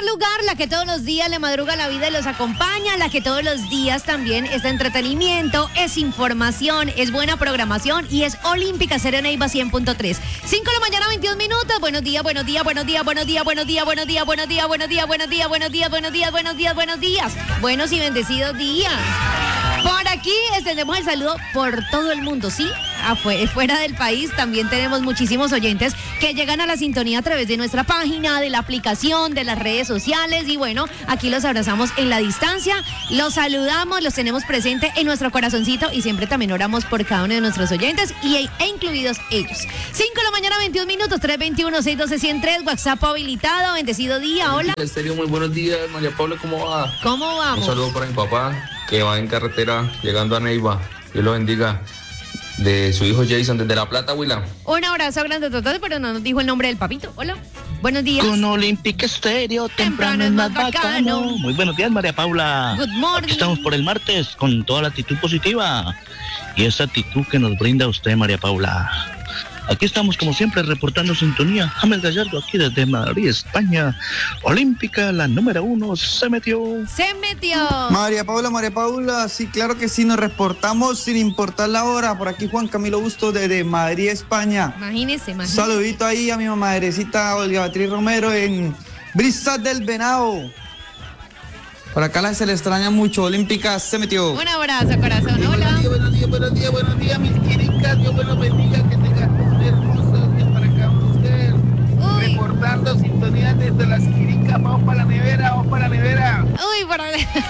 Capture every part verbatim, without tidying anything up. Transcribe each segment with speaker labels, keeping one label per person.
Speaker 1: lugar, la que todos los días le madruga la vida y los acompaña, la que todos los días también es de entretenimiento, es información, es buena programación y es Olímpica Estéreo Neiva cien punto tres. cinco de la mañana, veintidós minutos. Buenos días, buenos días, buenos días, buenos días, buenos días, buenos días, buenos días, buenos días, buenos días, buenos días, buenos días, buenos días, buenos días. Buenos y bendecidos días. Por aquí extendemos el saludo por todo el mundo, ¿sí? Afuera, fuera del país también tenemos muchísimos oyentes que llegan a la sintonía a través de nuestra página, de la aplicación, de las redes sociales y bueno, aquí los abrazamos en la distancia, los saludamos, los tenemos presente en nuestro corazoncito y siempre también oramos por cada uno de nuestros oyentes y, e incluidos ellos. cinco de la mañana, veintidós minutos, tres dos uno, seis uno dos, uno cero tres, WhatsApp habilitado, bendecido día, hola.
Speaker 2: Estéreo, muy buenos días, María Paula, ¿cómo va?
Speaker 1: ¿Cómo vamos?
Speaker 2: Un saludo para mi papá que va en carretera llegando a Neiva, Dios lo bendiga. De su hijo Jason, desde La Plata, Huila.
Speaker 1: Un abrazo grande a todos, pero no nos dijo el nombre del papito. Hola, buenos días.
Speaker 3: Con Olímpica Estéreo, temprano, temprano es más bacano. bacano. Muy buenos días, María Paula.
Speaker 1: Good morning.
Speaker 3: Aquí estamos por el martes con toda la actitud positiva y esa actitud que nos brinda usted, María Paula. Aquí estamos, como siempre, reportando sintonía. James Gallardo, aquí desde Madrid, España. Olímpica, la número uno, se metió.
Speaker 1: Se metió.
Speaker 4: María Paula, María Paula, sí, claro que sí, nos reportamos sin importar la hora. Por aquí Juan Camilo Busto desde Madrid, España.
Speaker 1: Imagínese, imagínese.
Speaker 4: Saludito ahí a mi madrecita Olga Beatriz Romero en Brisas del Venado. Por acá la se le extraña mucho. Olímpica, se metió.
Speaker 1: Un abrazo, corazón. Hola.
Speaker 5: Buenos días, buenos días, buenos días, buenos días, mis quirincas. Dios me los bendiga, que tengan un hermoso día para cada uno de ustedes.
Speaker 1: Uy.
Speaker 5: Reportando sintonía desde las quirincas. Vamos para la nevera, vamos para la nevera.
Speaker 1: Uy, para...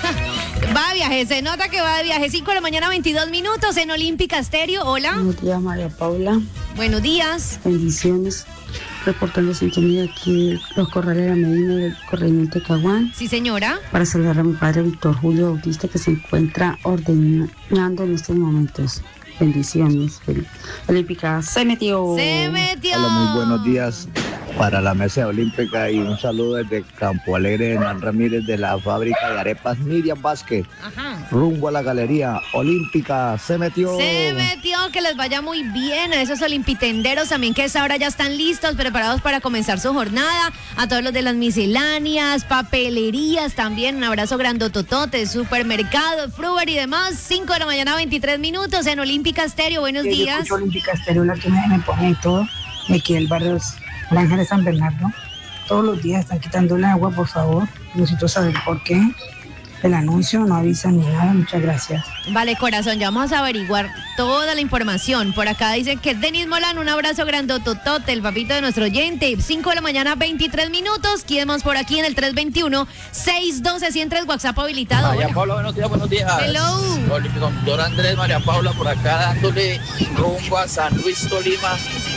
Speaker 1: va de viaje, se nota que va de viaje. cinco de la mañana, veintidós minutos en Olímpica Estéreo. Hola.
Speaker 6: Buenos días, María Paula.
Speaker 1: Buenos días.
Speaker 6: Bendiciones. Reportando sintonía aquí los Corrales de la Medina del Corregimiento de Caguán.
Speaker 1: Sí, señora.
Speaker 6: Para saludar a mi padre Víctor Julio Bautista, que se encuentra ordenando en estos momentos. Bendiciones. Olímpica se metió.
Speaker 1: Se metió.
Speaker 7: Hola, muy buenos días para la mesa olímpica y un saludo desde Campo Alegre, Hernán Ramírez, de la fábrica de arepas Miriam Vázquez.
Speaker 1: Ajá.
Speaker 7: Rumbo a la galería Olímpica, se metió.
Speaker 1: Se metió, que les vaya muy bien a esos olimpitenderos también que a esa hora ya están listos, preparados para comenzar su jornada. A todos los de las misceláneas, papelerías también, un abrazo grandototote, supermercados, Fruber y demás. cinco de la mañana, veintitrés minutos en Olímpica Estéreo, buenos
Speaker 8: Yo
Speaker 1: días.
Speaker 8: escucho Olímpica Estéreo, la que me, me pone y todo, me aquí el barrio Granja de San Bernardo. Todos los días están quitando el agua, por favor. Necesito saber por qué. El anuncio no avisa ni nada. Muchas gracias.
Speaker 1: Vale, corazón, ya vamos a averiguar toda la información. Por acá dicen que Denis Molano, un abrazo grandototote, el papito de nuestro oyente. cinco de la mañana, veintitrés minutos. Quedemos por aquí en el tres dos uno, seis uno dos, uno cero tres, WhatsApp habilitado.
Speaker 2: María
Speaker 1: Hola.
Speaker 2: Paula, buenos días, buenos días.
Speaker 1: Hello.
Speaker 2: Olímpico, doctor Andrés, María Paula, por acá dándole rumbo a San Luis, Tolima.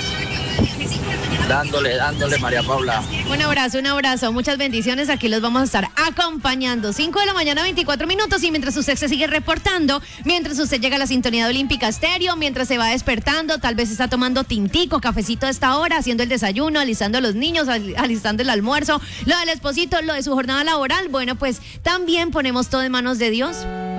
Speaker 2: Dándole, dándole, María Paula.
Speaker 1: Un abrazo, un abrazo, muchas bendiciones, aquí los vamos a estar acompañando. cinco de la mañana, veinticuatro minutos y mientras usted se sigue reportando, mientras usted llega a la sintonía de Olímpica Estéreo, mientras se va despertando, tal vez está tomando tintico, cafecito a esta hora, haciendo el desayuno, alistando a los niños, al- alistando el almuerzo, lo del esposito, lo de su jornada laboral, bueno, pues también ponemos todo en manos de Dios.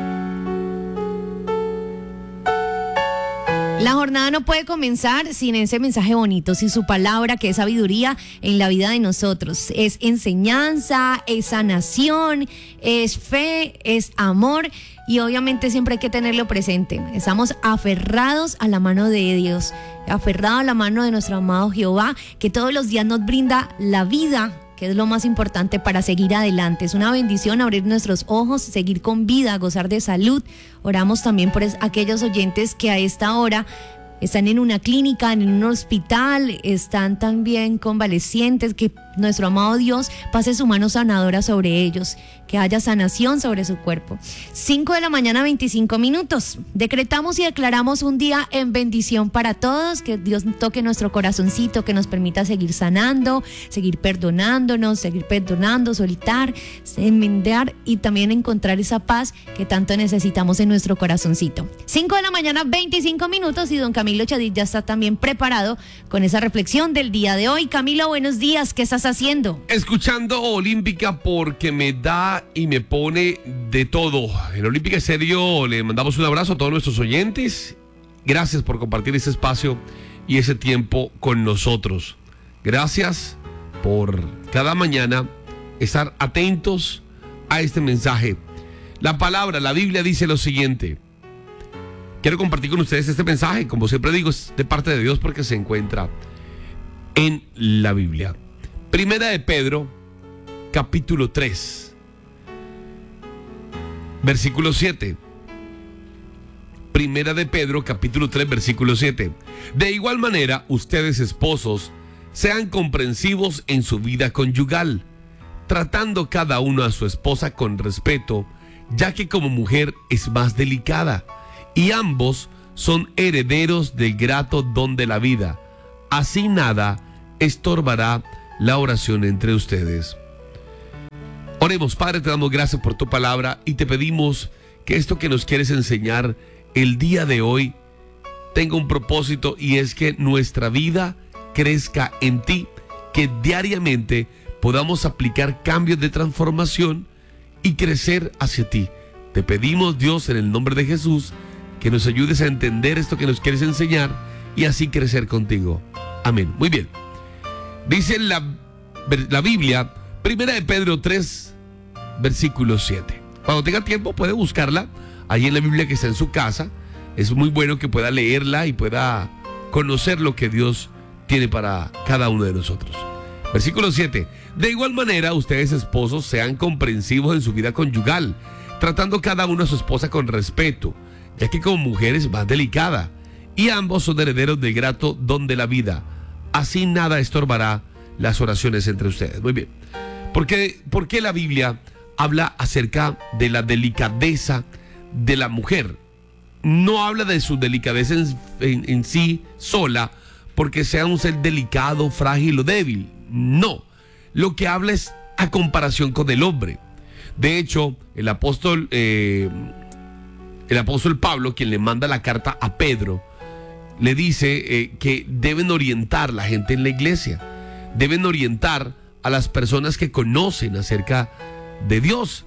Speaker 1: La jornada no puede comenzar sin ese mensaje bonito, sin su palabra que es sabiduría en la vida de nosotros. Es enseñanza, es sanación, es fe, es amor y obviamente siempre hay que tenerlo presente. Estamos aferrados a la mano de Dios, aferrados a la mano de nuestro amado Jehová, que todos los días nos brinda la vida, que es lo más importante para seguir adelante. Es una bendición abrir nuestros ojos, seguir con vida, gozar de salud. Oramos también por es- aquellos oyentes que a esta hora están en una clínica, en un hospital, están también convalecientes, que nuestro amado Dios pase su mano sanadora sobre ellos, que haya sanación sobre su cuerpo. cinco de la mañana, veinticinco minutos. Decretamos y declaramos un día en bendición para todos, que Dios toque nuestro corazoncito, que nos permita seguir sanando, seguir perdonándonos, seguir perdonando, soltar, enmendar y también encontrar esa paz que tanto necesitamos en nuestro corazoncito. cinco de la mañana, veinticinco minutos y don Camilo Chadid ya está también preparado con esa reflexión del día de hoy. Camilo, buenos días, ¿qué estás haciendo?
Speaker 9: Escuchando Olímpica porque me da y me pone de todo. En Olímpica Estéreo le mandamos un abrazo a todos nuestros oyentes. Gracias por compartir ese espacio y ese tiempo con nosotros. Gracias por cada mañana estar atentos a este mensaje. La palabra, la Biblia dice lo siguiente. Quiero compartir con ustedes este mensaje, como siempre digo, es de parte de Dios porque se encuentra en la Biblia. Primera de Pedro, capítulo tres, versículo siete. Primera de Pedro, capítulo tres, versículo siete. De igual manera, ustedes esposos, sean comprensivos en su vida conyugal, tratando cada uno a su esposa con respeto, ya que como mujer es más delicada, y ambos son herederos del grato don de la vida. Así nada estorbará la oración entre ustedes. Oremos. Padre, te damos gracias por tu palabra y te pedimos que esto que nos quieres enseñar el día de hoy tenga un propósito, y es que nuestra vida crezca en ti, que diariamente podamos aplicar cambios de transformación y crecer hacia ti. Te pedimos, Dios, en el nombre de Jesús, que nos ayudes a entender esto que nos quieres enseñar y así crecer contigo. Amén. Muy bien. Dice la, la Biblia, Primera de Pedro tres, versículo siete. Cuando tenga tiempo puede buscarla allí en la Biblia que está en su casa. Es muy bueno que pueda leerla y pueda conocer lo que Dios tiene para cada uno de nosotros. Versículo siete. De igual manera, ustedes esposos sean comprensivos en su vida conyugal, tratando cada uno a su esposa con respeto, ya que como mujer es más delicada, y ambos son herederos del grato don de la vida. Así nada estorbará las oraciones entre ustedes. Muy bien. ¿Por qué, por qué la Biblia habla acerca de la delicadeza de la mujer? No habla de su delicadeza en, en, en sí sola, porque sea un ser delicado, frágil o débil. No. Lo que habla es a comparación con el hombre. De hecho, el apóstol, eh, el apóstol Pablo, quien le manda la carta a Pedro, le dice eh, que deben orientar a la gente en la iglesia, deben orientar a las personas que conocen acerca de Dios,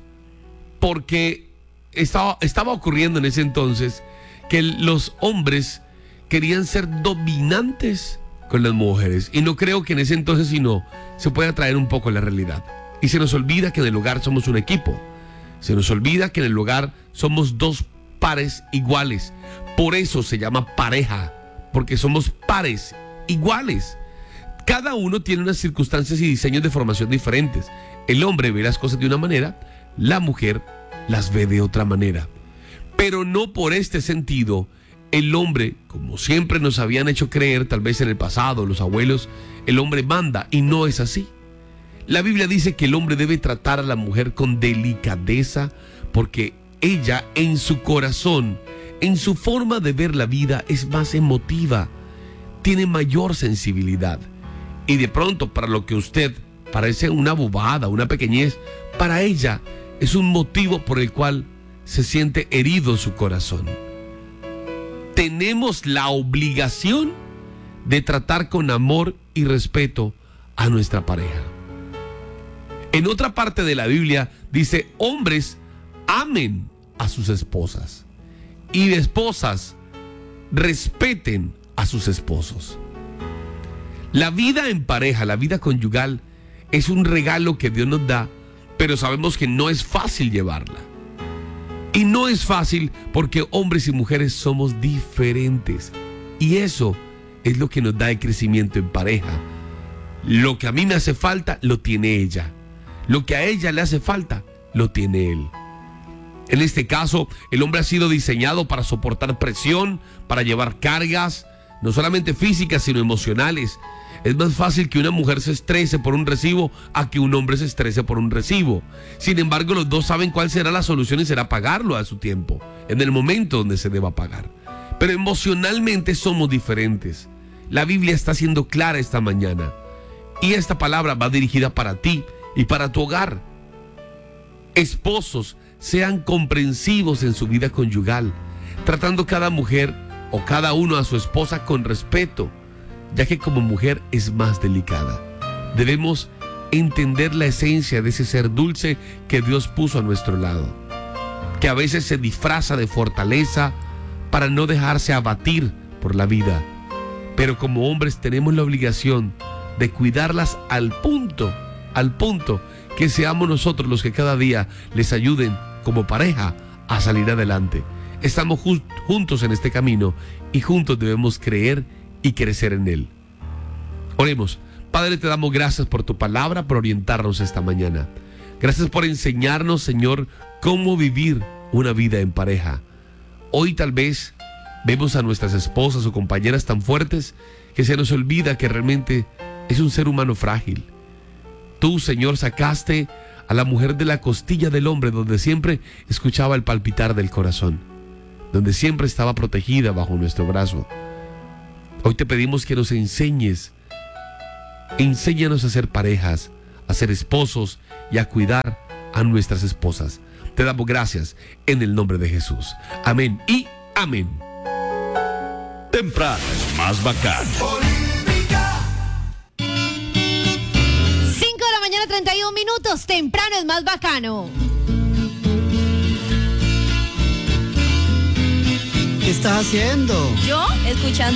Speaker 9: porque estaba, estaba ocurriendo en ese entonces que los hombres querían ser dominantes con las mujeres, y no creo que en ese entonces sino se pueda traer un poco la realidad. Y se nos olvida que en el hogar somos un equipo, se nos olvida que en el hogar somos dos pares iguales. Por eso se llama pareja, porque somos pares iguales. Cada uno tiene unas circunstancias y diseños de formación diferentes. El hombre ve las cosas de una manera, la mujer las ve de otra manera. Pero no por este sentido el hombre, como siempre nos habían hecho creer, tal vez en el pasado, los abuelos, el hombre manda, y no es así. La Biblia dice que el hombre debe tratar a la mujer con delicadeza, porque ella en su corazón, en su forma de ver la vida, es más emotiva, tiene mayor sensibilidad. Y de pronto, para lo que usted parece una bobada, una pequeñez, para ella es un motivo por el cual se siente herido su corazón. Tenemos la obligación de tratar con amor y respeto a nuestra pareja. En otra parte de la Biblia dice: hombres, amen a sus esposas, y esposas, respeten a sus esposos. La vida en pareja, la vida conyugal, es un regalo que Dios nos da, pero sabemos que no es fácil llevarla. Y no es fácil porque hombres y mujeres somos diferentes, y eso es lo que nos da el crecimiento en pareja. Lo que a mí me hace falta, lo tiene ella. Lo que a ella le hace falta, lo tiene él. En este caso, el hombre ha sido diseñado para soportar presión, para llevar cargas, no solamente físicas, sino emocionales. Es más fácil que una mujer se estrese por un recibo a que un hombre se estrese por un recibo. Sin embargo, los dos saben cuál será la solución, y será pagarlo a su tiempo, en el momento donde se deba pagar. Pero emocionalmente somos diferentes. La Biblia está siendo clara esta mañana, y esta palabra va dirigida para ti y para tu hogar. Esposos, sean comprensivos en su vida conyugal, tratando cada mujer o cada uno a su esposa con respeto, ya que como mujer es más delicada. Debemos entender la esencia de ese ser dulce que Dios puso a nuestro lado, que a veces se disfraza de fortaleza para no dejarse abatir por la vida. Pero como hombres tenemos la obligación de cuidarlas al punto, al punto que seamos nosotros los que cada día les ayuden como pareja a salir adelante. Estamos ju- juntos en este camino y juntos debemos creer y crecer en él. Oremos. Padre, te damos gracias por tu palabra, por orientarnos esta mañana. Gracias por enseñarnos, Señor, cómo vivir una vida en pareja. Hoy tal vez vemos a nuestras esposas o compañeras tan fuertes que se nos olvida que realmente es un ser humano frágil. Tú, Señor, sacaste a la mujer de la costilla del hombre, donde siempre escuchaba el palpitar del corazón, donde siempre estaba protegida bajo nuestro brazo. Hoy te pedimos que nos enseñes, enséñanos a ser parejas, a ser esposos y a cuidar a nuestras esposas. Te damos gracias en el nombre de Jesús. Amén y amén.
Speaker 10: Temprano es más bacano.
Speaker 1: cinco de la mañana, treinta y un minutos. Temprano es más bacano.
Speaker 11: ¿Qué estás haciendo?
Speaker 1: Yo, escuchando